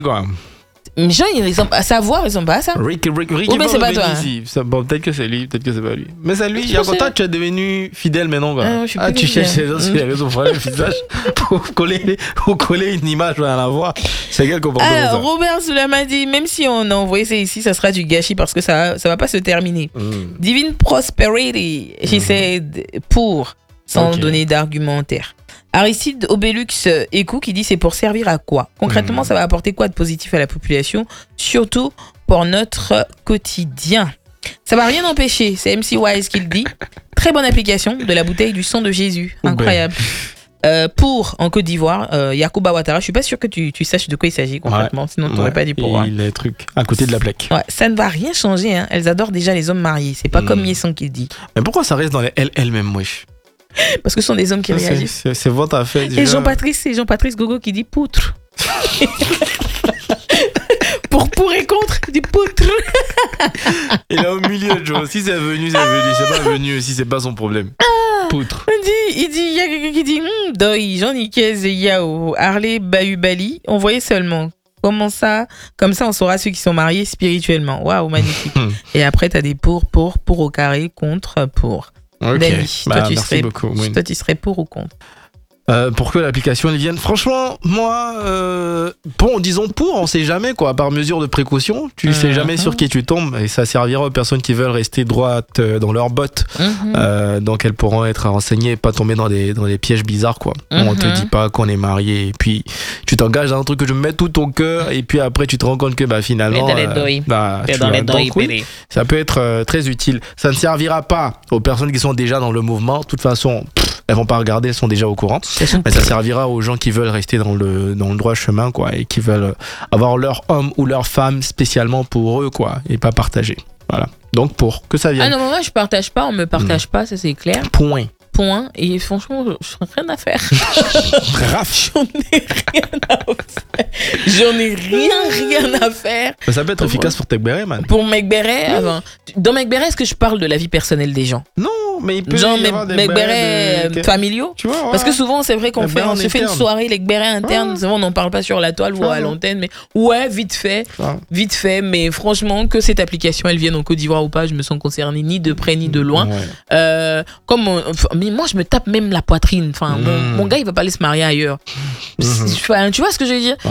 quoi. Les gens, à savoir, ils sont pas à ça. Ricky Ou bien c'est pas toi. Ici. Bon, peut-être que c'est lui, peut-être que c'est pas lui. Mais c'est lui. Il y a longtemps, tu es devenu fidèle maintenant, quoi. Tu cherches les gens sur les réseaux sociaux, le visage, pour coller une image à la voix. C'est quel comportement ça? Robert Soulama dit, même si on a envoyé ça ici, ça sera du gâchis parce que ça va pas se terminer. Divine Prosperity, she said pour, sans donner d'argumentaire. Aristide Obélux Écou qui dit c'est pour servir à quoi? Concrètement, ça va apporter quoi de positif à la population, surtout pour notre quotidien. Ça va rien empêcher, c'est MC Wise qui le dit. Très bonne application de la bouteille du sang de Jésus, incroyable. Pour en Côte d'Ivoire, Yacouba Ouattara, je suis pas sûr que tu saches de quoi il s'agit concrètement, sinon tu n'aurais pas dit pour. Il a des trucs à côté de la plaque. Ouais, ça ne va rien changer, hein. Elles adorent déjà les hommes mariés, c'est pas comme Yesson qui le dit. Mais pourquoi ça reste dans les elle-même, wesh? Parce que ce sont des hommes qui réagissent. C'est votre affaire. Et Jean-Patrice Gogo qui dit poutre. pour et contre, il dit poutre. Il est au milieu, Joe. Si c'est venu, c'est venu. C'est pas venu aussi, c'est pas son problème. Poutre. Il y a quelqu'un qui dit Doi, Jean-Niquez et Yao, Harley Bahubali, on voyait seulement. Comment ça? Comme ça, on saura ceux qui sont mariés spirituellement. Waouh, magnifique. Et après, t'as des pour au carré, contre, pour. Ok, Dani, merci beaucoup. Toi, tu serais pour ou contre? Pour que l'application elle vienne. Franchement, moi, bon, disons pour, on sait jamais quoi. Par mesure de précaution, tu sais jamais sur qui tu tombes et ça servira aux personnes qui veulent rester droites dans leurs bottes. Donc elles pourront être renseignées et pas tomber dans des pièges bizarres quoi. On te dit pas qu'on est marié et puis tu t'engages dans un truc que je mets tout ton cœur et puis après tu te rends compte que finalement, ça peut être très utile. Ça ne servira pas aux personnes qui sont déjà dans le mouvement. De toute façon. Elles vont pas regarder, elles sont déjà au courant. Mais ça servira aux gens qui veulent rester dans le droit chemin, quoi, et qui veulent avoir leur homme ou leur femme spécialement pour eux, quoi, et pas partager. Voilà. Donc pour que ça vienne. Ah non, moi je partage pas, on me partage pas, ça c'est clair. Point. Et franchement, je n'ai rien à faire. J'en ai rien à faire. Mais ça peut être efficace pour Megbere, man. Pour Megbere, dans Megbere, est-ce que je parle de la vie personnelle des gens? Non, mais il peut genre y avoir des Megbere familiaux. Tu vois, parce que souvent, c'est vrai qu'on se fait une soirée Megbere interne. Souvent, on n'en parle pas sur la toile ou à l'antenne. Mais ouais, vite fait. Mais franchement, que cette application, elle vienne en Côte d'Ivoire ou pas, je me sens concernée ni de près ni de loin. Mais moi, je me tape même la poitrine. Enfin, mon gars, il va pas aller se marier ailleurs. Tu vois ce que je veux dire?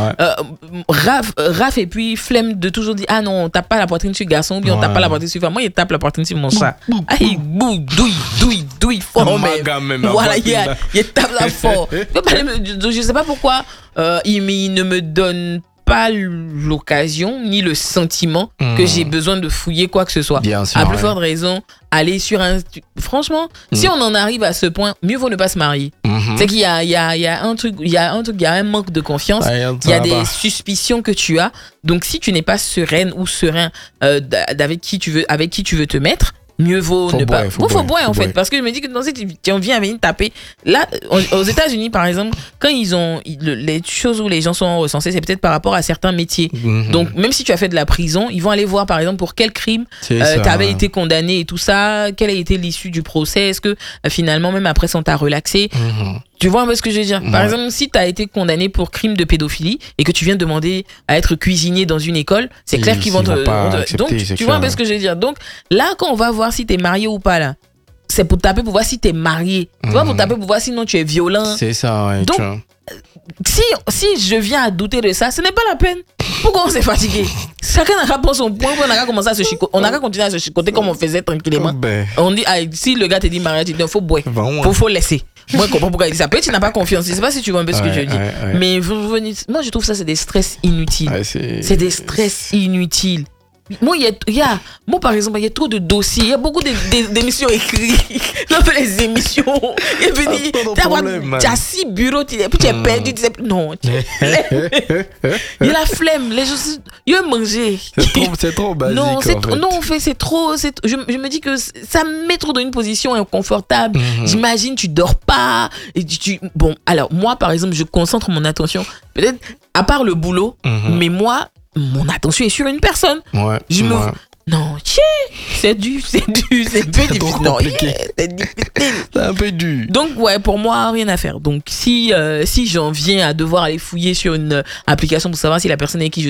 Raph et puis flemme de toujours dire ah non, on tape pas la poitrine sur le garçon ou bien on tape pas la poitrine sur moi, il tape la poitrine sur mon chat. Ah, il douille fort même. Voilà, il tape là fort. Je sais pas pourquoi il ne me donne pas l'occasion ni le sentiment que j'ai besoin de fouiller quoi que ce soit. Bien sûr, à plus forte raison, aller sur un... Franchement, si on en arrive à ce point, mieux vaut ne pas se marier. C'est qu'il y a un truc, il y a un manque de confiance, il y a des suspicions que tu as. Donc si tu n'es pas sereine ou serein avec qui tu veux te mettre, mieux vaut ne pas. Faut boire en fait, parce que je me dis que si on vient venir taper. Là, aux États-Unis par exemple, quand ils ont les choses où les gens sont recensés, c'est peut-être par rapport à certains métiers. Donc même si tu as fait de la prison, ils vont aller voir par exemple pour quel crime tu avais été condamné et tout ça, quelle a été l'issue du procès, est-ce que finalement même après ça on t'a relaxé. Tu vois un peu ce que je veux dire? Par exemple, si tu as été condamné pour crime de pédophilie et que tu viens demander à être cuisinier dans une école, c'est clair qu'ils vont te... Donc, tu vois un peu ce que je veux dire? Donc, là, quand on va voir si tu es marié ou pas, là, c'est pour taper pour voir si tu es marié. Tu vois, pour taper pour voir sinon tu es violent. C'est ça, ouais. Donc, si je viens à douter de ça, ce n'est pas la peine. Pourquoi on s'est fatigué? Chacun n'a qu'à prendre son point, on n'a qu'à commencer à se chicoter. On n'a qu'à continuer à se chicoter comme on faisait tranquillement. On dit, si le gars te dit mariage, il dit, faut boire. Faut laisser. Moi, je comprends pourquoi il dit ça. Peut-être qu'il n'a pas confiance. Je ne sais pas si tu vois un peu ce que je dis. Mais moi, je trouve ça, c'est des stress inutiles. C'est des stress inutiles. Moi, moi, par exemple, il y a trop de dossiers. Il y a beaucoup d'émissions écrites. On fait les émissions. Et puis, tu as 6 bureaux, puis tu es perdu. Tu sais, non. Il y a la flemme. Les gens, ils veulent manger. C'est trop basique. C'est trop. Je me dis que ça me met trop dans une position inconfortable. J'imagine, tu dors pas. Et bon, alors, moi, par exemple, je concentre mon attention. Peut-être, à part le boulot, mais moi, mon attention est sur une personne. Non, c'est compliqué. C'est un peu dur. Donc ouais, pour moi, rien à faire. Donc si j'en viens à devoir aller fouiller sur une application pour savoir si la personne avec qui je